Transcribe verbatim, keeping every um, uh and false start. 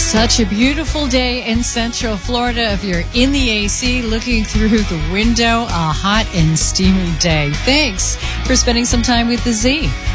Such a beautiful day in Central Florida. If you're in the A C looking through the window, a hot and steamy day. Thanks for spending some time with the Z.